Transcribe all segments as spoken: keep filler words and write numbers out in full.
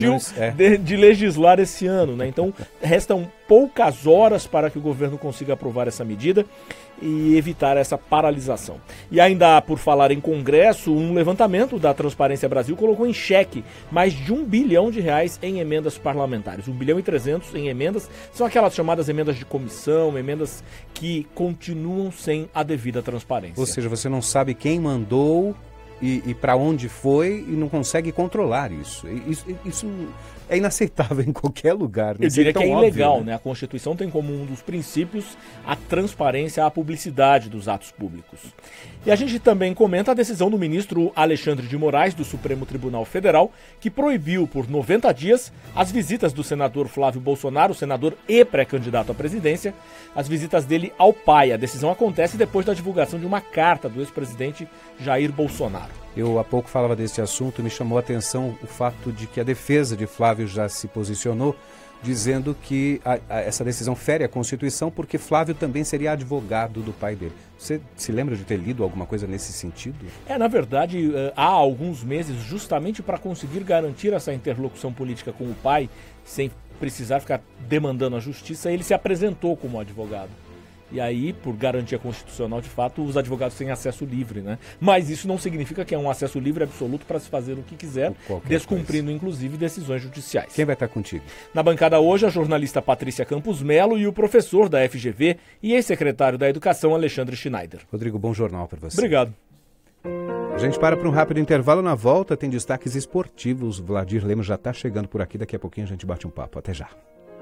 É. De, de legislar esse ano, né? Então restam poucas horas para que o governo consiga aprovar essa medida e evitar essa paralisação. E ainda por falar em Congresso, um levantamento da Transparência Brasil colocou em xeque mais de um bilhão de reais em emendas parlamentares. Um bilhão e trezentos em emendas, são aquelas chamadas emendas de comissão, emendas que continuam sem a devida transparência. Ou seja, você não sabe quem mandou e, e para onde foi e não consegue controlar isso. Isso, isso é inaceitável em qualquer lugar. Eu diria que é ilegal, óbvio, né? né? A Constituição tem como um dos princípios a transparência, a publicidade dos atos públicos. E a gente também comenta a decisão do ministro Alexandre de Moraes, do Supremo Tribunal Federal, que proibiu por noventa dias as visitas do senador Flávio Bolsonaro, senador e pré-candidato à presidência, as visitas dele ao pai. A decisão acontece depois da divulgação de uma carta do ex-presidente Jair Bolsonaro. Eu há pouco falava desse assunto e me chamou a atenção o fato de que a defesa de Flávio já se posicionou dizendo que a, a, essa decisão fere a Constituição porque Flávio também seria advogado do pai dele. Você se lembra de ter lido alguma coisa nesse sentido? É, na verdade, há alguns meses, justamente para conseguir garantir essa interlocução política com o pai, sem precisar ficar demandando a justiça, ele se apresentou como advogado. E aí, por garantia constitucional, de fato, os advogados têm acesso livre, né? Mas isso não significa que é um acesso livre absoluto para se fazer o que quiser, descumprindo, coisa. inclusive, decisões judiciais. Quem vai estar contigo? Na bancada hoje, a jornalista Patrícia Campos Melo e o professor da F G V e ex-secretário da Educação, Alexandre Schneider. Rodrigo, bom jornal para você. Obrigado. A gente para para um rápido intervalo. Na volta tem destaques esportivos. Vladir Lemos já está chegando por aqui. Daqui a pouquinho a gente bate um papo. Até já.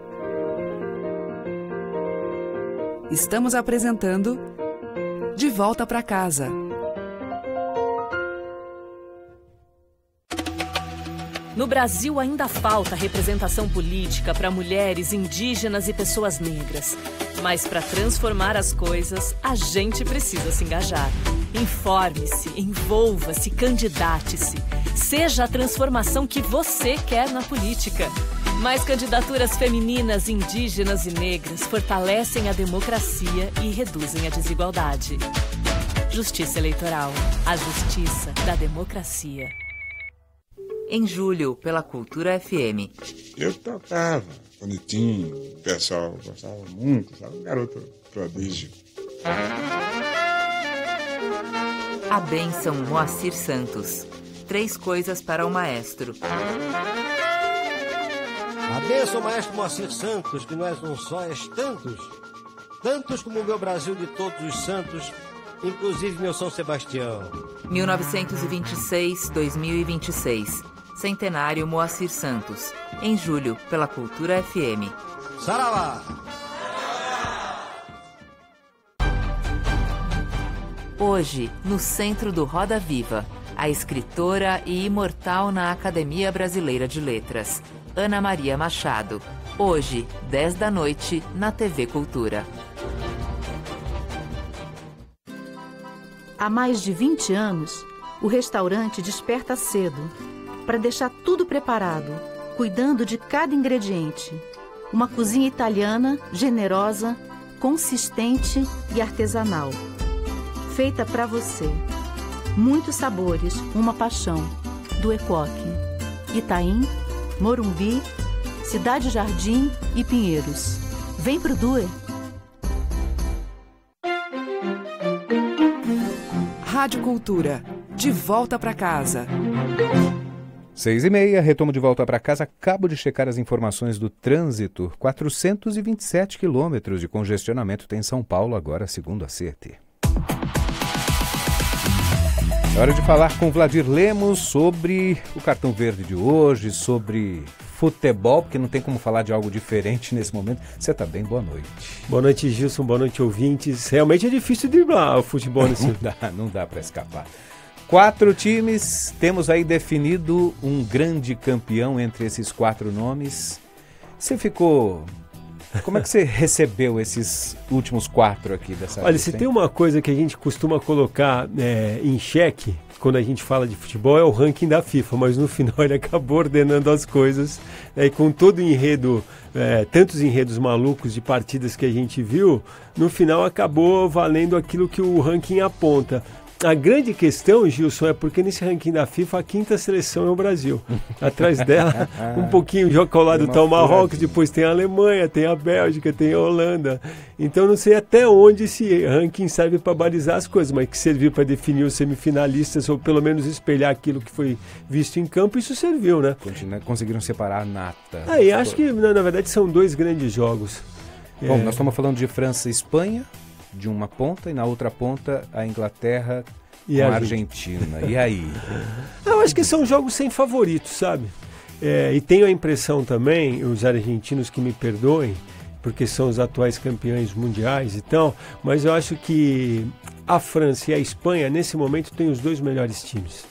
Estamos apresentando De Volta para Casa. No Brasil ainda falta representação política para mulheres, indígenas e pessoas negras. Mas para transformar as coisas, a gente precisa se engajar. Informe-se, envolva-se, candidate-se. Seja a transformação que você quer na política. Mais candidaturas femininas, indígenas e negras fortalecem a democracia e reduzem a desigualdade. Justiça Eleitoral. A justiça da democracia. Em julho, pela Cultura F M. Eu tocava, bonitinho, o pessoal gostava muito, sabe? Um garoto prodígio. A bênção Moacir Santos. Três coisas para o maestro. A bênção, maestro Moacir Santos, que nós não só és tantos, tantos como o meu Brasil de todos os santos, inclusive meu São Sebastião. mil novecentos e vinte e seis a dois mil e vinte e seis. Centenário Moacir Santos. Em julho, pela Cultura F M. Saravá! Hoje, no centro do Roda Viva, a escritora e imortal na Academia Brasileira de Letras, Ana Maria Machado. Hoje, dez da noite, na T V Cultura. Há mais de vinte anos, o restaurante desperta cedo para deixar tudo preparado, cuidando de cada ingrediente. Uma cozinha italiana, generosa, consistente e artesanal. Feita para você. Muitos sabores, uma paixão. Do Equoque. Itaim, Morumbi, Cidade Jardim e Pinheiros. Vem pro Due. Rádio Cultura. De volta para casa. Seis e meia, retomo de volta para casa. Acabo de checar as informações do trânsito. quatrocentos e vinte e sete quilômetros de congestionamento tem São Paulo agora, segundo a C E T. É hora de falar com Vladir Lemos sobre o cartão verde de hoje, sobre futebol, porque não tem como falar de algo diferente nesse momento. Você está bem? Boa noite. Boa noite, Gilson. Boa noite, ouvintes. Realmente é difícil driblar o futebol nesse... Não dá, não dá para escapar. Quatro times, temos aí definido um grande campeão entre esses quatro nomes. Você ficou... Como é que você recebeu esses últimos quatro aqui dessa Olha, lista, se tem uma coisa que a gente costuma colocar é, em xeque quando a gente fala de futebol é o ranking da FIFA, mas no final ele acabou ordenando as coisas, né, e com todo o enredo, é, tantos enredos malucos de partidas que a gente viu, no final acabou valendo aquilo que o ranking aponta. a grande questão, Gilson, é porque nesse ranking da FIFA a quinta seleção é o Brasil. Atrás dela, um pouquinho joga ao lado está o Marrocos, depois tem a Alemanha, tem a Bélgica, tem a Holanda. Então não sei até onde esse ranking serve para balizar as coisas, mas que serviu para definir os semifinalistas ou pelo menos espelhar aquilo que foi visto em campo, isso serviu, né? Continua, conseguiram separar a nata. Aí acho que na, na verdade são dois grandes jogos. Bom, é... nós estamos falando de França e Espanha, de uma ponta, e na outra ponta a Inglaterra e com a Argentina. E aí? Eu acho que são jogos sem favoritos, sabe? É, e tenho a impressão também, os argentinos que me perdoem, porque são os atuais campeões mundiais e tal, mas eu acho que a França e a Espanha, nesse momento, têm os dois melhores times.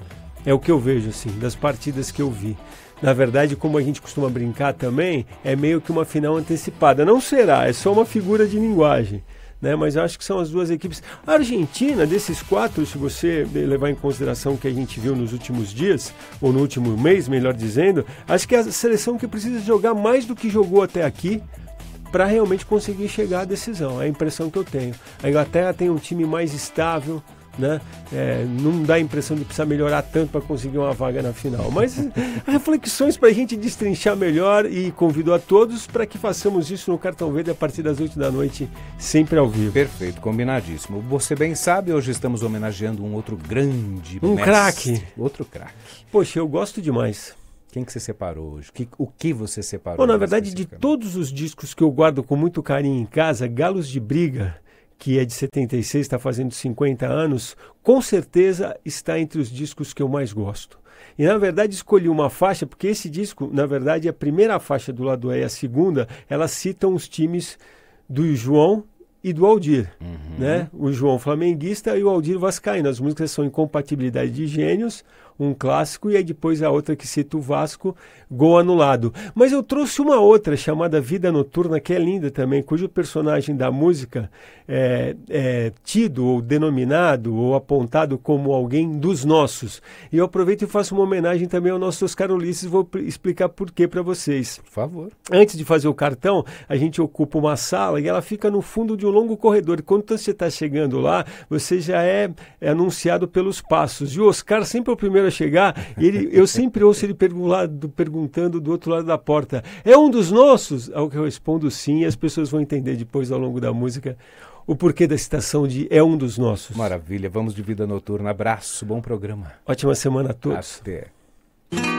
É o que eu vejo, assim, das partidas que eu vi. Na verdade, como a gente costuma brincar também, é meio que uma final antecipada. Não será, é só uma figura de linguagem, né? Mas eu acho que são as duas equipes. A Argentina, desses quatro, se você levar em consideração o que a gente viu nos últimos dias, ou no último mês, melhor dizendo, acho que é a seleção que precisa jogar mais do que jogou até aqui para realmente conseguir chegar à decisão. É a impressão que eu tenho. A Inglaterra tem um time mais estável, né? É, não dá a impressão de precisar melhorar tanto para conseguir uma vaga na final, mas reflexões para a gente destrinchar melhor, e convido a todos para que façamos isso no Cartão Verde a partir das oito da noite, sempre ao vivo. Perfeito, combinadíssimo. Você bem sabe, hoje estamos homenageando um outro grande um craque, outro craque. Poxa, eu gosto demais. Quem que você separou hoje? Que, o que você separou? Bom, na verdade, de todos os discos que eu guardo com muito carinho em casa, Galos de Briga, que é de setenta e seis, está fazendo cinquenta anos, com certeza está entre os discos que eu mais gosto. E, na verdade, escolhi uma faixa, porque esse disco, na verdade, a primeira faixa do lado A e a segunda, elas citam os times do João e do Aldir, uhum. né? O João flamenguista e o Aldir vascaíno. As músicas são Incompatibilidade de Gênios, um clássico, e aí depois a outra que cita o Vasco, Gol Anulado. Mas eu trouxe uma outra chamada Vida Noturna, que é linda também, cujo personagem da música é, é tido ou denominado ou apontado como alguém dos nossos. E eu aproveito e faço uma homenagem também ao nosso Oscar Ulisses, vou explicar por quê para vocês. Por favor. Antes de fazer o cartão, a gente ocupa uma sala e ela fica no fundo de um longo corredor. E quando você está chegando lá, você já é, é anunciado pelos passos. E o Oscar sempre é o primeiro a chegar, e ele, eu sempre ouço ele perguntando, perguntando do outro lado da porta, é um dos nossos? Ao que eu respondo sim, e as pessoas vão entender depois ao longo da música o porquê da citação de é um dos nossos. Maravilha, vamos de Vida Noturna. Abraço, bom programa. Ótima semana a todos. Até.